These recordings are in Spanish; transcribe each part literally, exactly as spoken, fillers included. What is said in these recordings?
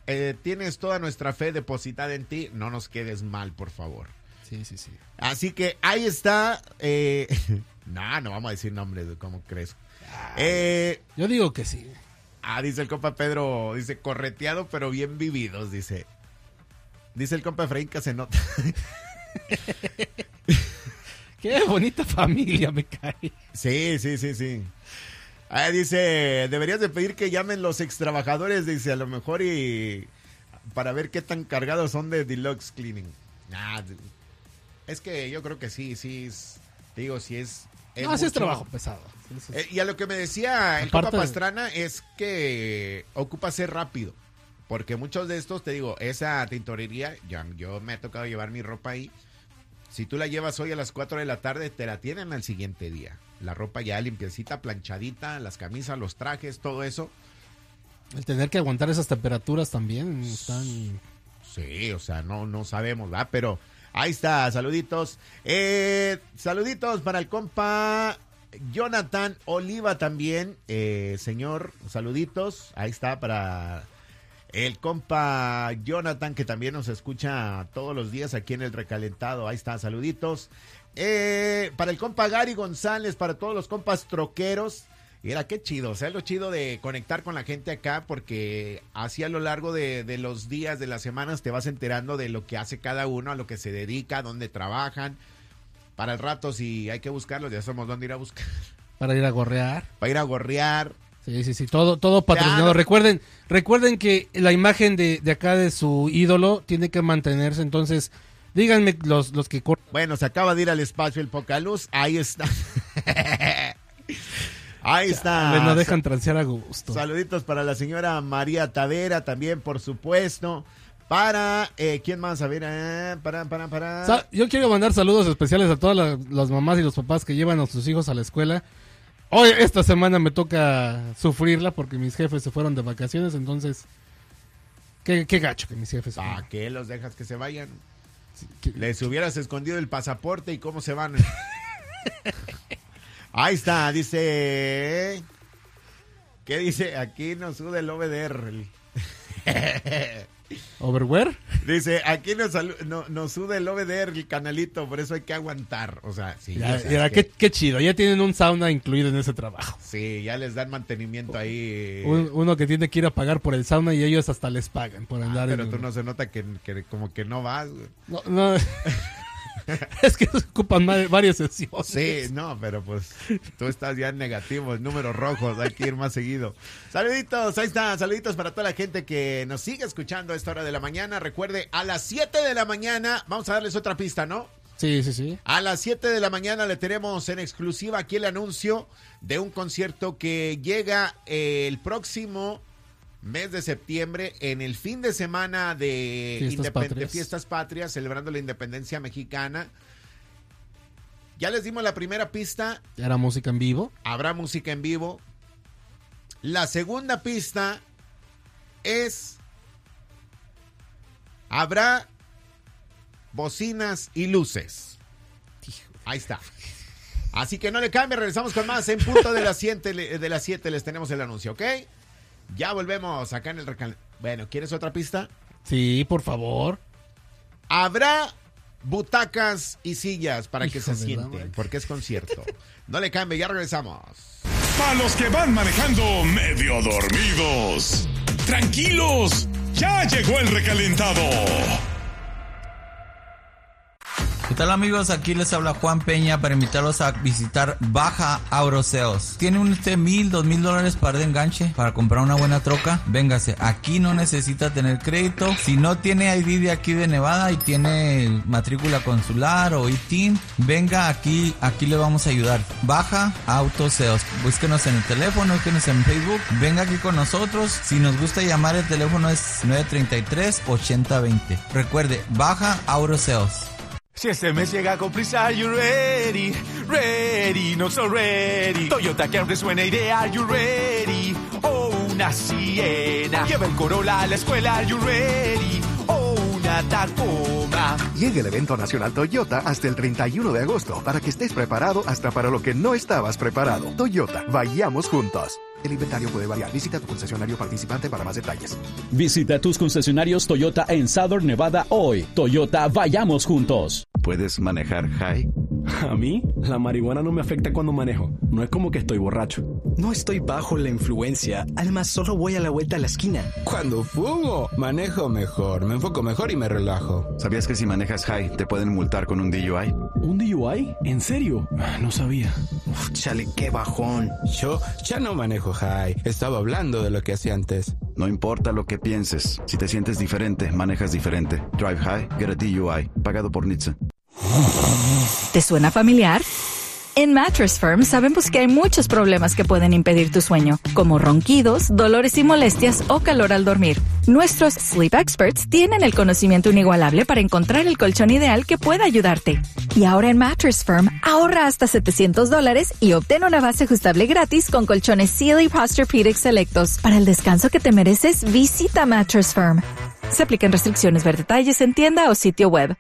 eh, tienes toda nuestra fe depositada en ti, no nos quedes mal, por favor. Sí, sí, sí. Así que ahí está. Eh, no, no vamos a decir nombres, ¿cómo crees? Eh, Yo digo que sí. Ah, dice el compa Pedro, dice, correteado pero bien vividos, dice. Dice el compa Efraín que se nota. Qué bonita familia me cae. Sí, sí, sí, sí. Ah, dice, deberías de pedir que llamen los extrabajadores, dice, a lo mejor y para ver qué tan cargados son de Deluxe Cleaning. Ah, es que yo creo que sí, sí, es, digo, sí es... es no, sí es mucho. trabajo pesado. Sí, Eh, y a lo que me decía el Aparte compa Pastrana es que ocupa ser rápido. Porque muchos de estos, te digo, esa tintorería, ya, yo me ha tocado llevar mi ropa ahí. Si tú la llevas hoy a las cuatro de la tarde, te la tienen al siguiente día. La ropa ya limpiecita, planchadita, las camisas, los trajes, todo eso. El tener que aguantar esas temperaturas también están... Sí, o sea, no, no sabemos, ¿verdad? Pero ahí está, saluditos. Eh, saluditos para el compa Jonathan Oliva también, eh, señor, saluditos. Ahí está para el compa Jonathan, que también nos escucha todos los días aquí en el Recalentado. Ahí está, saluditos. Eh, para el compa Gary González, para todos los compas troqueros. Mira, qué chido, o sea, lo chido de conectar con la gente acá, porque así a lo largo de, de los días, de las semanas, te vas enterando de lo que hace cada uno, a lo que se dedica, dónde trabajan. Para el rato, si hay que buscarlos, ya sabemos dónde ir a buscar. Para ir a gorrear. Para ir a gorrear. Sí, sí, sí, todo, todo patrocinado. Ya. Recuerden, recuerden que la imagen de, de acá de su ídolo tiene que mantenerse, entonces, díganme los, los que cortan. Bueno, se acaba de ir al espacio el Pocaluz, ahí está. Ahí está. Ya, no dejan transear a gusto. Saluditos para la señora María Tavera también, por supuesto. Para, eh, ¿quién más? A ver, eh, para, para, para. Sa- Yo quiero mandar saludos especiales a todas la- las mamás y los papás que llevan a sus hijos a la escuela. Hoy, esta semana me toca sufrirla porque mis jefes se fueron de vacaciones, entonces, qué, qué gacho que mis jefes se ¿Para fueron. qué los dejas que se vayan? Que- Les hubieras escondido el pasaporte y cómo se van. Ahí está, dice. ¿Qué dice? Aquí nos suda el O V D R. ¿Overwear? Dice, aquí nos, salu- no, nos suda el O V D R, el canalito, por eso hay que aguantar. O sea, sí. Ya, o sea, ya, es que- qué, qué chido, ya tienen un sauna incluido en ese trabajo. sí, ya les dan mantenimiento ahí. Un- uno que tiene que ir a pagar por el sauna y ellos hasta les pagan por Ah, andar pero en... tú no se nota que, que como que no vas. güey. No, no. Es que se ocupan ma- varias sesiones. Sí, no, pero pues tú estás ya en negativo, en números rojos, hay que ir más seguido. Saluditos, ahí está, saluditos para toda la gente que nos sigue escuchando a esta hora de la mañana. Recuerde, a las siete de la mañana, vamos a darles otra pista, ¿no? Sí, sí, sí. A las siete de la mañana le tenemos en exclusiva aquí el anuncio de un concierto que llega eh, el próximo mes de septiembre, en el fin de semana de Fiestas independ- Patrias. de Fiestas Patrias, celebrando la independencia mexicana. Ya les dimos la primera pista, Era música en vivo. habrá música en vivo. La segunda pista es, habrá bocinas y luces. Ahí está. Así que no le cambie, regresamos con más en punto de las siete, de las siete les tenemos el anuncio, ¿ok? Ya volvemos acá en el recal... Bueno, ¿quieres otra pista? Sí, por favor. Habrá butacas y sillas para que Hijo se de la sienten, madre. porque es concierto. No le cambie, ya regresamos. Para los que van manejando medio dormidos, tranquilos, ya llegó el recalentado. ¿Qué tal amigos? Aquí les habla Juan Peña para invitarlos a visitar Baja Auroseos. ¿Tiene usted mil, dos mil dólares para de enganche para comprar una buena troca? Véngase, aquí no necesita tener crédito. Si no tiene I D de aquí de Nevada y tiene matrícula consular o I T I N, venga aquí, aquí le vamos a ayudar. Baja Autoseos. Búsquenos en el teléfono, búsquenos en Facebook. Venga aquí con nosotros. Si nos gusta llamar, el teléfono es nueve tres tres, ocho cero dos cero. Recuerde, Baja Auroseos. Si este mes llega con prisa, are you ready? Ready, not so ready. Toyota que resuena idea, are you ready? Oh, una Siena. Lleva el Corolla a la escuela, are you ready? Oh, una Tacoma. Llega el evento nacional Toyota hasta el treinta y uno de agosto para que estés preparado hasta para lo que no estabas preparado. Toyota, vayamos juntos. El inventario puede variar. Visita tu concesionario participante para más detalles. Visita tus concesionarios Toyota en Southern Nevada hoy. Toyota, vayamos juntos. ¿Puedes manejar high? A mí, la marihuana no me afecta cuando manejo. No es como que estoy borracho. No estoy bajo la influencia. Además, solo voy a la vuelta a la esquina. Cuando fumo, manejo mejor, me enfoco mejor y me relajo. ¿Sabías que si manejas high te pueden multar con un D U I? ¿Un D U I? ¿En serio? No sabía. Uf, chale, qué bajón. Yo ya no manejo high. Estaba hablando de lo que hacía antes. No importa lo que pienses. Si te sientes diferente, manejas diferente. Drive high, get a D U I. Pagado por N H T S A. ¿Te suena familiar? En Mattress Firm sabemos que hay muchos problemas que pueden impedir tu sueño, como ronquidos, dolores y molestias o calor al dormir. Nuestros Sleep Experts tienen el conocimiento inigualable para encontrar el colchón ideal que pueda ayudarte. Y ahora en Mattress Firm, ahorra hasta setecientos dólares y obtén una base ajustable gratis con colchones Sealy Posturepedic selectos. Para el descanso que te mereces, visita Mattress Firm. Se aplican restricciones. Ver detalles en tienda o sitio web.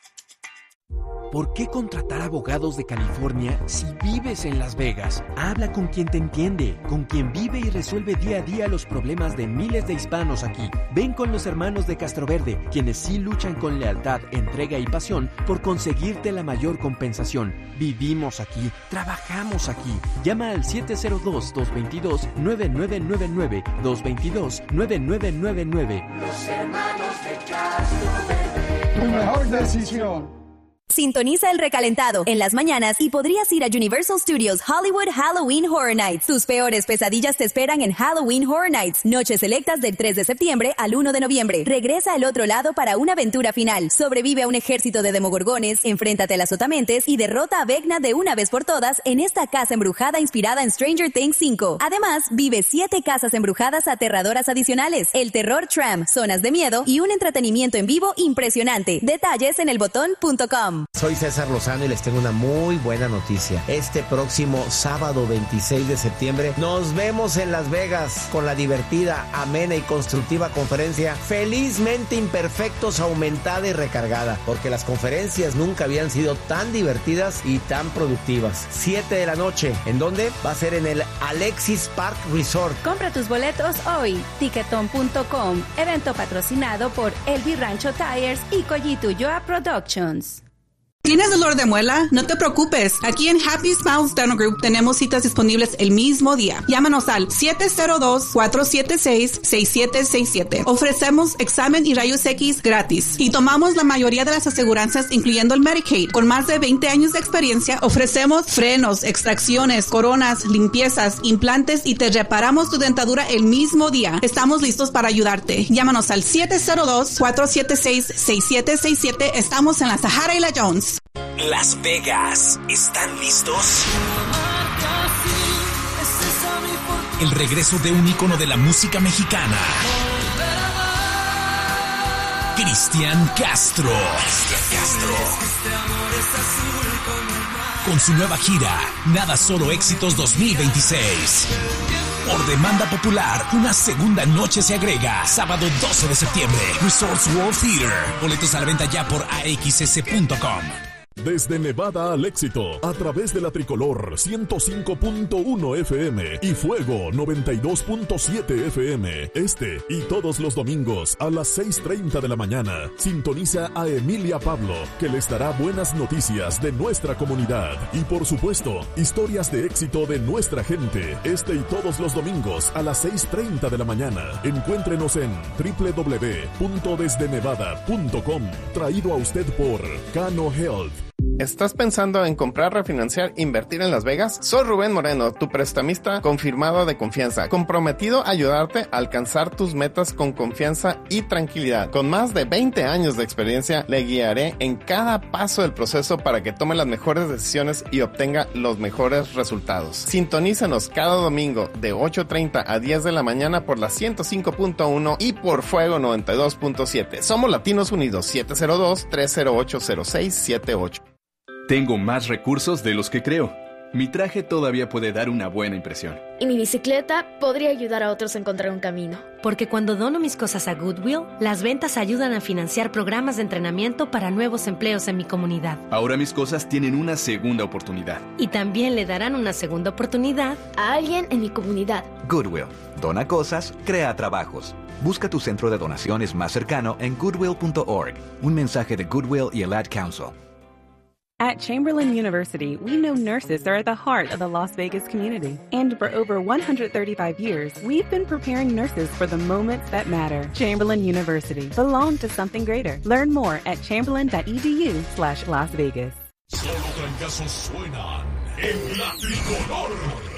¿Por qué contratar abogados de California si vives en Las Vegas? Habla con quien te entiende, con quien vive y resuelve día a día los problemas de miles de hispanos aquí. Ven con los hermanos de Castroverde, quienes sí luchan con lealtad, entrega y pasión por conseguirte la mayor compensación. Vivimos aquí, trabajamos aquí. Llama al siete cero dos, dos dos dos, nueve nueve nueve nueve, dos dos dos, nueve nueve nueve nueve. Los hermanos de Castroverde. Tu mejor decisión. Sintoniza El Recalentado en las mañanas y podrías ir a Universal Studios Hollywood Halloween Horror Nights. Tus peores pesadillas te esperan en Halloween Horror Nights. Noches selectas del tres de septiembre al uno de noviembre. Regresa al otro lado para una aventura final. Sobrevive a un ejército de demogorgones, enfréntate a las otamentes y derrota a Vecna de una vez por todas en esta casa embrujada inspirada en Stranger Things cinco. Además, vive siete casas embrujadas aterradoras adicionales, el terror tram, zonas de miedo y un entretenimiento en vivo impresionante. Detalles en el botón punto com. Soy César Lozano y les tengo una muy buena noticia. Este próximo sábado veintiséis de septiembre nos vemos en Las Vegas con la divertida, amena y constructiva conferencia Felizmente Imperfectos, aumentada y recargada, porque las conferencias nunca habían sido tan divertidas y tan productivas. siete de la noche. ¿En dónde? Va a ser en el Alexis Park Resort. Compra tus boletos hoy. Ticketon punto com. Evento patrocinado por Elvi Rancho Tires y Collito Ulloa Productions. ¿Tienes dolor de muela? No te preocupes. Aquí en Happy Smiles Dental Group tenemos citas disponibles el mismo día. Llámanos al siete cero dos, cuatro siete seis, seis siete seis siete. Ofrecemos examen y rayos X gratis. Y tomamos la mayoría de las aseguranzas, incluyendo el Medicaid. Con más de veinte años de experiencia, ofrecemos frenos, extracciones, coronas, limpiezas, implantes y te reparamos tu dentadura el mismo día. Estamos listos para ayudarte. Llámanos al siete cero dos, cuatro siete seis, seis siete seis siete. Estamos en la Sahara y la Jones. Las Vegas, ¿están listos? El regreso de un ícono de la música mexicana, Cristian Castro. Cristian Castro. Con su nueva gira, Nada Solo Éxitos dos mil veintiséis. Por demanda popular, una segunda noche se agrega. Sábado doce de septiembre, Resorts World Theater. Boletos a la venta ya por a x s punto com. Desde Nevada al éxito, a través de la Tricolor ciento cinco punto uno F M y Fuego noventa y dos punto siete F M. Este y todos los domingos a las seis treinta de la mañana, sintoniza a Emilia Pablo, que les dará buenas noticias de nuestra comunidad. Y por supuesto, historias de éxito de nuestra gente. Este y todos los domingos a las seis treinta de la mañana. Encuéntrenos en doble u doble u doble u punto desde nevada punto com. Traído a usted por Cano Health. ¿Estás pensando en comprar, refinanciar, invertir en Las Vegas? Soy Rubén Moreno, tu prestamista confirmado de confianza, comprometido a ayudarte a alcanzar tus metas con confianza y tranquilidad. Con más de veinte años de experiencia, le guiaré en cada paso del proceso para que tome las mejores decisiones y obtenga los mejores resultados. Sintonízanos cada domingo de ocho treinta a diez de la mañana por la ciento cinco punto uno y por Fuego noventa y dos punto siete. Somos Latinos Unidos, siete cero dos, tres cero ocho, cero seis siete ocho. Tengo más recursos de los que creo. Mi traje todavía puede dar una buena impresión. Y mi bicicleta podría ayudar a otros a encontrar un camino. Porque cuando dono mis cosas a Goodwill, las ventas ayudan a financiar programas de entrenamiento para nuevos empleos en mi comunidad. Ahora mis cosas tienen una segunda oportunidad. Y también le darán una segunda oportunidad a alguien en mi comunidad. Goodwill. Dona cosas, crea trabajos. Busca tu centro de donaciones más cercano en goodwill punto org. Un mensaje de Goodwill y el Ad Council. At Chamberlain University, we know nurses are at the heart of the Las Vegas community. And for over one hundred thirty-five years, we've been preparing nurses for the moments that matter. Chamberlain University. Belong to something greater. Learn more at chamberlain.edu slash Las Vegas. Solo trancazos suenan en la tricolor.